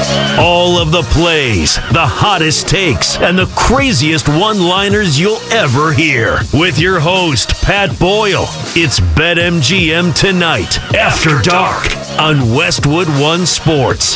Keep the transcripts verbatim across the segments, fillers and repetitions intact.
All of the plays, the hottest takes, and the craziest one-liners you'll ever hear. With your host, Pat Boyle. It's BetMGM Tonight, After Dark, on Westwood One Sports.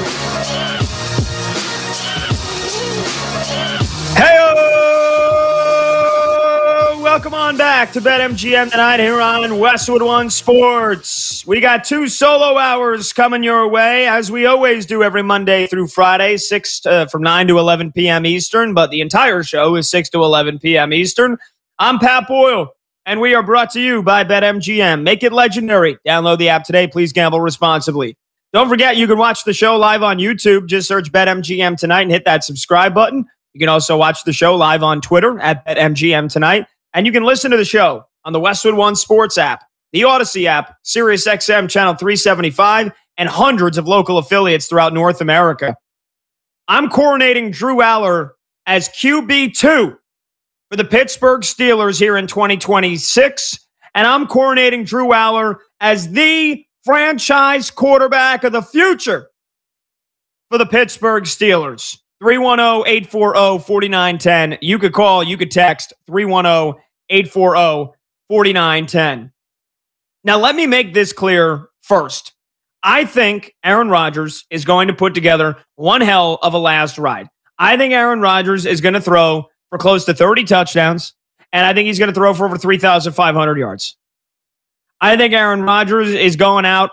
Welcome on back to BetMGM Tonight here on Westwood One Sports. We got two solo hours coming your way, as we always do every Monday through Friday, six uh, from nine to eleven p.m. Eastern, but the entire show is six to eleven p.m. Eastern. I'm Pat Boyle, and we are brought to you by BetMGM. Make it legendary. Download the app today. Please gamble responsibly. Don't forget, you can watch the show live on YouTube. Just search BetMGM Tonight and hit that subscribe button. You can also watch the show live on Twitter at BetMGM Tonight. And you can listen to the show on the Westwood One Sports app, the Odyssey app, SiriusXM Channel three seventy-five, and hundreds of local affiliates throughout North America. I'm coronating Drew Aller as Q B two for the Pittsburgh Steelers here in twenty twenty-six. And I'm coronating Drew Aller as the franchise quarterback of the future for the Pittsburgh Steelers. three one zero, eight four zero, four nine one zero. You could call, you could text three one zero, eight four zero, four nine one zero. Now, let me make this clear first. I think Aaron Rodgers is going to put together one hell of a last ride. I think Aaron Rodgers is going to throw for close to thirty touchdowns, and I think he's going to throw for over three thousand five hundred yards. I think Aaron Rodgers is going out,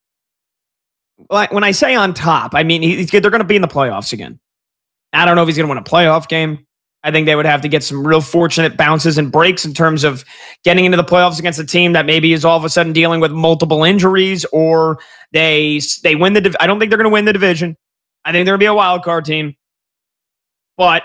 like when I say on top, I mean he's, they're going to be in the playoffs again. I don't know if he's going to win a playoff game. I think they would have to get some real fortunate bounces and breaks in terms of getting into the playoffs against a team that maybe is all of a sudden dealing with multiple injuries, or they they win the div- I don't think they're going to win the division. I think they're going to be a wild card team. But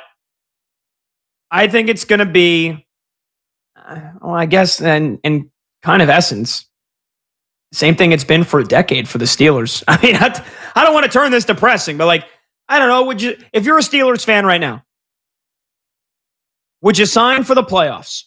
I think it's going to be, uh, well, I guess, in, in kind of essence, same thing it's been for a decade for the Steelers. I mean, I, I don't want to turn this depressing, but like, I don't know, would you, if you're a Steelers fan right now, would you sign for the playoffs?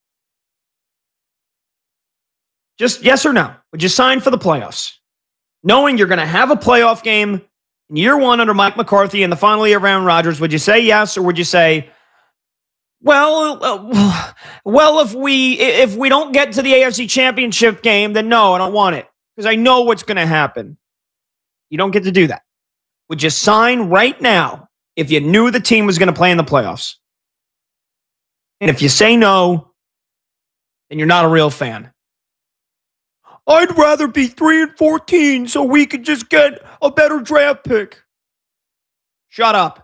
Just yes or no. Would you sign for the playoffs? Knowing you're going to have a playoff game in year one under Mike McCarthy and the final year of Aaron Rodgers, would you say yes, or would you say, well, uh, well, if we if we don't get to the A F C Championship game, then no, I don't want it because I know what's going to happen. You don't get to do that. Would you sign right now if you knew the team was going to play in the playoffs? And if you say no, then you're not a real fan. I'd rather be three and fourteen so we could just get a better draft pick. Shut up.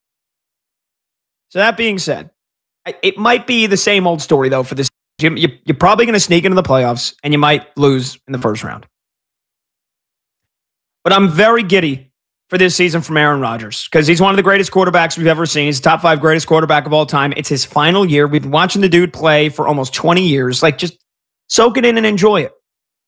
So that being said, it might be the same old story, though, for this. You're probably going to sneak into the playoffs, and you might lose in the first round. But I'm very giddy for this season from Aaron Rodgers because he's one of the greatest quarterbacks we've ever seen. He's the top five greatest quarterback of all time. It's his final year. We've been watching the dude play for almost twenty years. Like, just soak it in and enjoy it.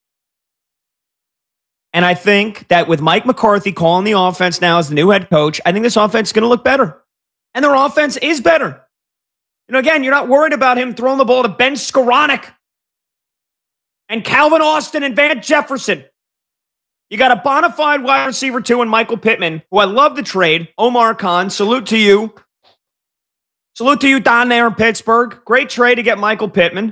And I think that with Mike McCarthy calling the offense now as the new head coach, I think this offense is going to look better. And their offense is better. You know, again, you're not worried about him throwing the ball to Ben Skoranek and Calvin Austin and Van Jefferson. You got a bona fide wide receiver, too, in Michael Pittman, who I love the trade. Omar Khan, salute to you. Salute to you down there in Pittsburgh. Great trade to get Michael Pittman.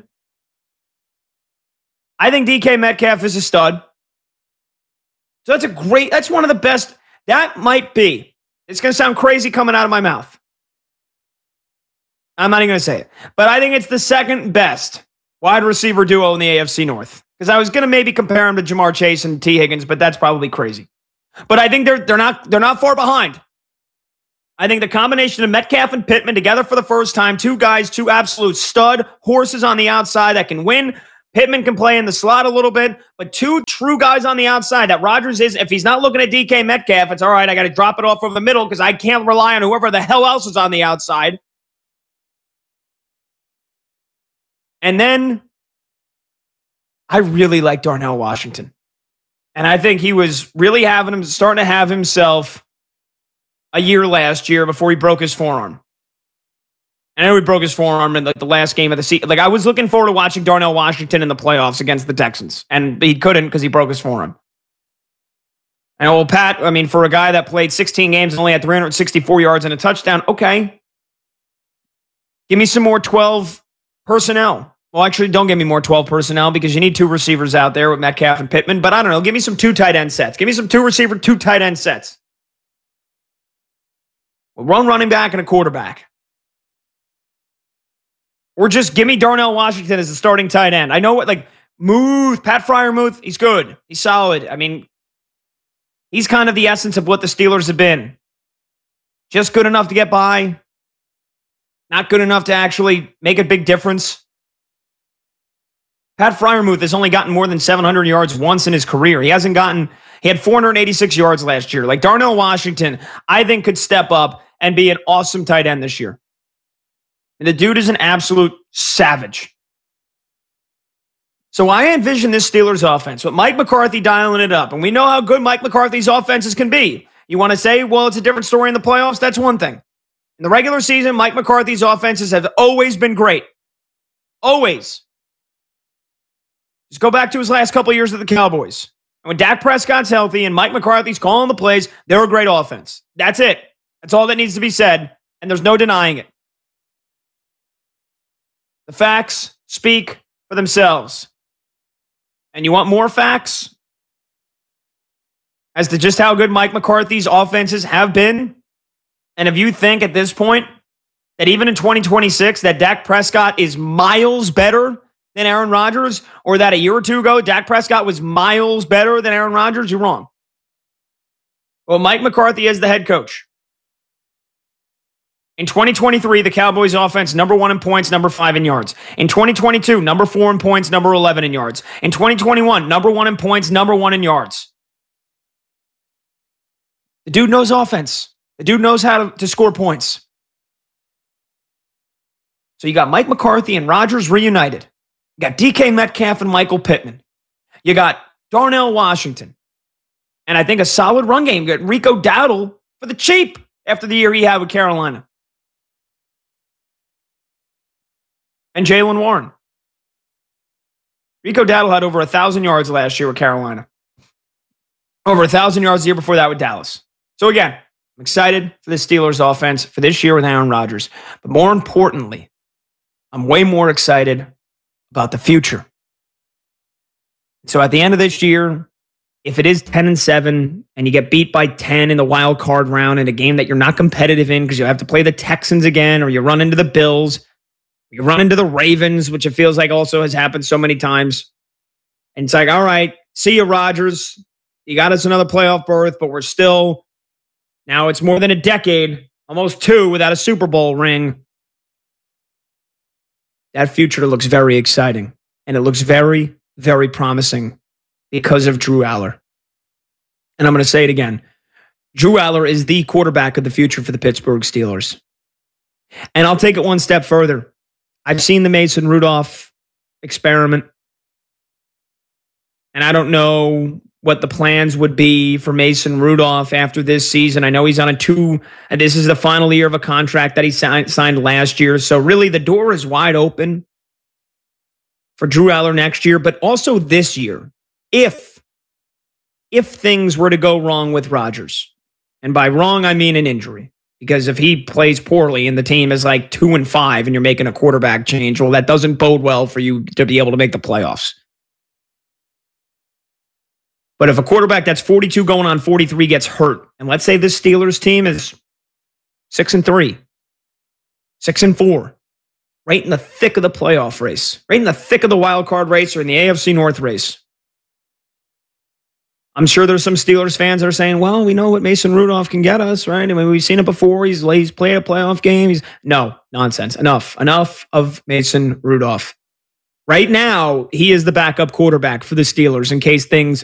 I think D K Metcalf is a stud. So that's a great, that's one of the best. That might be, it's going to sound crazy coming out of my mouth. I'm not even going to say it. But I think it's the second best wide receiver duo in the A F C North. Because I was going to maybe compare him to Jamar Chase and T. Higgins, but that's probably crazy. But I think they're they're not they're not far behind. I think the combination of Metcalf and Pittman together for the first time, two guys, two absolute stud horses on the outside that can win. Pittman can play in the slot a little bit, but two true guys on the outside that Rodgers is, if he's not looking at D K Metcalf, it's all right, I got to drop it off over the middle because I can't rely on whoever the hell else is on the outside. And then I really like Darnell Washington. And I think he was really having him, starting to have himself a year last year before he broke his forearm. I know he broke his forearm in like the last game of the season. Like I was looking forward to watching Darnell Washington in the playoffs against the Texans, and he couldn't because he broke his forearm. And well, Pat, I mean, for a guy that played sixteen games and only had three hundred sixty-four yards and a touchdown, okay. Give me some more twelve personnel. Well, actually, don't give me more twelve personnel because you need two receivers out there with Metcalf and Pittman. But I don't know. Give me some two tight end sets. Give me some two receiver, two tight end sets. One running back and a quarterback. Or just give me Darnell Washington as the starting tight end. I know what, like, Muth, Pat Freiermuth, he's good. He's solid. I mean, he's kind of the essence of what the Steelers have been. Just good enough to get by. Not good enough to actually make a big difference. Pat Freiermuth has only gotten more than seven hundred yards once in his career. He hasn't gotten, he had four hundred eighty-six yards last year. Like Darnell Washington, I think could step up and be an awesome tight end this year. And the dude is an absolute savage. So I envision this Steelers offense with Mike McCarthy dialing it up. And we know how good Mike McCarthy's offenses can be. You want to say, well, it's a different story in the playoffs? That's one thing. In the regular season, Mike McCarthy's offenses have always been great. Always. Just go back to his last couple of years with the Cowboys. And when Dak Prescott's healthy and Mike McCarthy's calling the plays, they're a great offense. That's it. That's all that needs to be said. And there's no denying it. The facts speak for themselves. And you want more facts as to just how good Mike McCarthy's offenses have been? And if you think at this point that even in twenty twenty-six that Dak Prescott is miles better than Aaron Rodgers, or that a year or two ago Dak Prescott was miles better than Aaron Rodgers, you're wrong. Well, Mike McCarthy is the head coach. In twenty twenty-three, the Cowboys offense, number one in points, number five in yards. In twenty twenty-two, number four in points, number eleven in yards. In twenty twenty-one, number one in points, number one in yards. The dude knows offense. The dude knows how to, to score points. So you got Mike McCarthy and Rodgers reunited. You got D K Metcalf and Michael Pittman. You got Darnell Washington. And I think a solid run game. You got Rico Dowdle for the cheap after the year he had with Carolina. And Jaylen Warren. Rico Dowdle had over one thousand yards last year with Carolina. Over one thousand yards the year before that with Dallas. So again, I'm excited for the Steelers offense for this year with Aaron Rodgers. But more importantly, I'm way more excited about the future. So at the end of this year, if it is ten and seven and you get beat by ten in the wild card round in a game that you're not competitive in because you have to play the Texans again, or you run into the Bills, you run into the Ravens, which it feels like also has happened so many times. And it's like, all right, see you, Rodgers. You got us another playoff berth, but we're still, now it's more than a decade, almost two, without a Super Bowl ring. That future looks very exciting. And it looks very, very promising because of Drew Aller. And I'm going to say it again. Drew Aller is the quarterback of the future for the Pittsburgh Steelers. And I'll take it one step further. I've seen the Mason Rudolph experiment. And I don't know what the plans would be for Mason Rudolph after this season. I know he's on a two, and this is the final year of a contract that he signed, signed last year. So really the door is wide open for Drew Aller next year, but also this year. If, if things were to go wrong with Rodgers, and by wrong, I mean an injury. Because if he plays poorly and the team is like two and five and you're making a quarterback change, well, that doesn't bode well for you to be able to make the playoffs. But if a quarterback that's forty-two going on forty-three gets hurt, and let's say this Steelers team is six and three, six and four, right in the thick of the playoff race, right in the thick of the wild card race or in the A F C North race. I'm sure there's some Steelers fans that are saying, well, we know what Mason Rudolph can get us, right? I mean, we've seen it before. He's, he's played a playoff game. He's no, nonsense. Enough. Enough of Mason Rudolph. Right now, he is the backup quarterback for the Steelers in case things